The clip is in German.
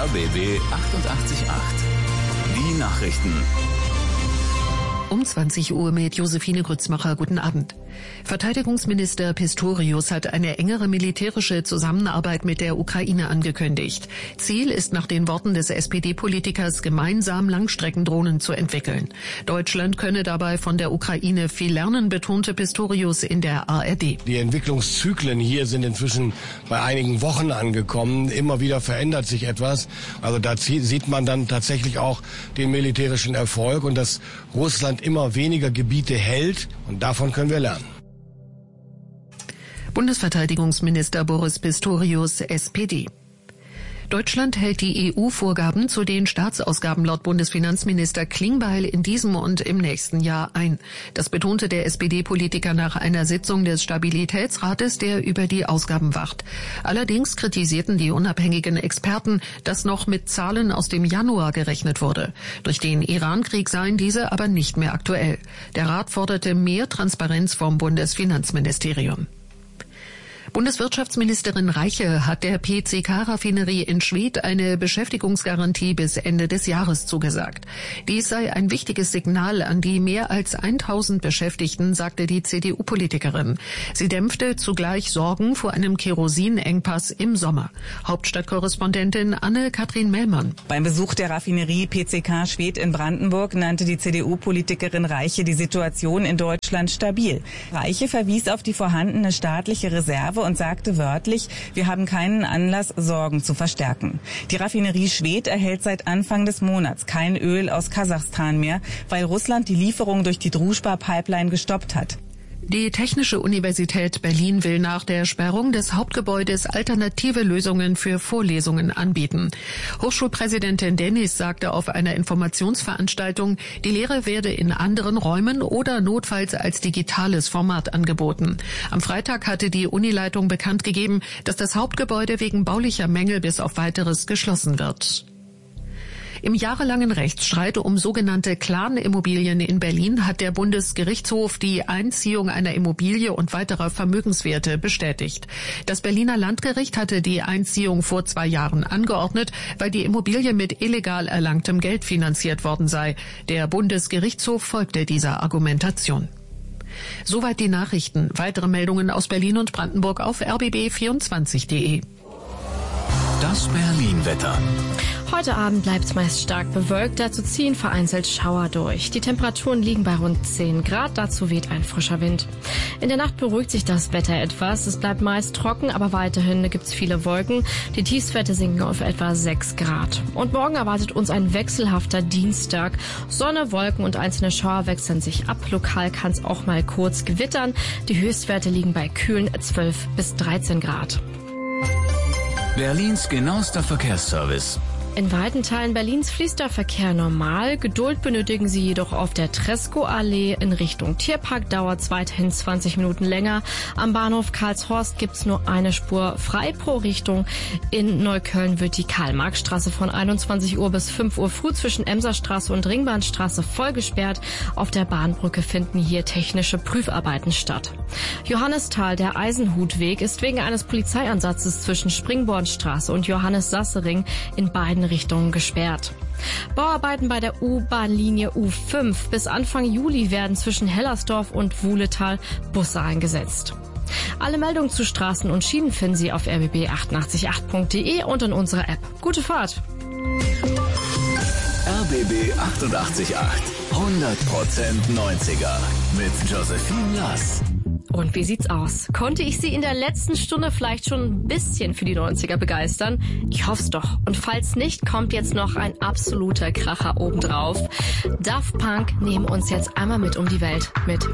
RBB 888. Die Nachrichten. Um 20 Uhr mit Josephine Grützmacher. Guten Abend. Verteidigungsminister Pistorius hat eine engere militärische Zusammenarbeit mit der Ukraine angekündigt. Ziel ist nach den Worten des SPD-Politikers, gemeinsam Langstreckendrohnen zu entwickeln. Deutschland könne dabei von der Ukraine viel lernen, betonte Pistorius in der ARD. Die Entwicklungszyklen hier sind inzwischen bei einigen Wochen angekommen. Immer wieder verändert sich etwas. Also da sieht man dann tatsächlich auch den militärischen Erfolg und dass Russland immer weniger Gebiete hält, und davon können wir lernen. Bundesverteidigungsminister Boris Pistorius, SPD. Deutschland hält die EU-Vorgaben zu den Staatsausgaben laut Bundesfinanzminister Klingbeil in diesem und im nächsten Jahr ein. Das betonte der SPD-Politiker nach einer Sitzung des Stabilitätsrates, der über die Ausgaben wacht. Allerdings kritisierten die unabhängigen Experten, dass noch mit Zahlen aus dem Januar gerechnet wurde. Durch den Iran-Krieg seien diese aber nicht mehr aktuell. Der Rat forderte mehr Transparenz vom Bundesfinanzministerium. Bundeswirtschaftsministerin Reiche hat der PCK-Raffinerie in Schwedt eine Beschäftigungsgarantie bis Ende des Jahres zugesagt. Dies sei ein wichtiges Signal an die mehr als 1000 Beschäftigten, sagte die CDU-Politikerin. Sie dämpfte zugleich Sorgen vor einem Kerosinengpass im Sommer. Hauptstadtkorrespondentin Anne-Kathrin Mellmann. Beim Besuch der Raffinerie PCK Schwedt in Brandenburg nannte die CDU-Politikerin Reiche die Situation in Deutschland stabil. Reiche verwies auf die vorhandene staatliche Reserve und sagte wörtlich, wir haben keinen Anlass, Sorgen zu verstärken. Die Raffinerie Schwedt erhält seit Anfang des Monats kein Öl aus Kasachstan mehr, weil Russland die Lieferung durch die Druzhba-Pipeline gestoppt hat. Die Technische Universität Berlin will nach der Sperrung des Hauptgebäudes alternative Lösungen für Vorlesungen anbieten. Hochschulpräsidentin Dennis sagte auf einer Informationsveranstaltung, die Lehre werde in anderen Räumen oder notfalls als digitales Format angeboten. Am Freitag hatte die Unileitung bekannt gegeben, dass das Hauptgebäude wegen baulicher Mängel bis auf Weiteres geschlossen wird. Im jahrelangen Rechtsstreit um sogenannte Clan-Immobilien in Berlin hat der Bundesgerichtshof die Einziehung einer Immobilie und weiterer Vermögenswerte bestätigt. Das Berliner Landgericht hatte die Einziehung vor 2 Jahren angeordnet, weil die Immobilie mit illegal erlangtem Geld finanziert worden sei. Der Bundesgerichtshof folgte dieser Argumentation. Soweit die Nachrichten. Weitere Meldungen aus Berlin und Brandenburg auf rbb24.de. Das Berlin-Wetter. Heute Abend bleibt es meist stark bewölkt, dazu ziehen vereinzelt Schauer durch. Die Temperaturen liegen bei rund 10 Grad, dazu weht ein frischer Wind. In der Nacht beruhigt sich das Wetter etwas, es bleibt meist trocken, aber weiterhin gibt es viele Wolken. Die Tiefstwerte sinken auf etwa 6 Grad. Und morgen erwartet uns ein wechselhafter Dienstag. Sonne, Wolken und einzelne Schauer wechseln sich ab. Lokal kann es auch mal kurz gewittern. Die Höchstwerte liegen bei kühlen 12 bis 13 Grad. Berlins genauester Verkehrsservice. In weiten Teilen Berlins fließt der Verkehr normal. Geduld benötigen Sie jedoch auf der Tresco-Allee in Richtung Tierpark. Dauert es weiterhin 20 Minuten länger. Am Bahnhof Karlshorst gibt's nur eine Spur frei pro Richtung. In Neukölln wird die Karl-Marx-Straße von 21 Uhr bis 5 Uhr früh zwischen Emserstraße und Ringbahnstraße voll gesperrt. Auf der Bahnbrücke finden hier technische Prüfarbeiten statt. Johannisthal, der Eisenhutweg, ist wegen eines Polizeieinsatzes zwischen Springbornstraße und Johannes-Sasse-Ring in beiden Richtungen gesperrt. Bauarbeiten bei der U-Bahn-Linie U5. Bis Anfang Juli werden zwischen Hellersdorf und Wuhletal Busse eingesetzt. Alle Meldungen zu Straßen und Schienen finden Sie auf rbb888.de und in unserer App. Gute Fahrt! RBB 888. 100% 90er mit Josephine Lass. Und wie sieht's aus? Konnte ich Sie in der letzten Stunde vielleicht schon ein bisschen für die 90er begeistern? Ich hoff's doch. Und falls nicht, kommt jetzt noch ein absoluter Kracher obendrauf. Daft Punk nehmen uns jetzt einmal mit um die Welt mit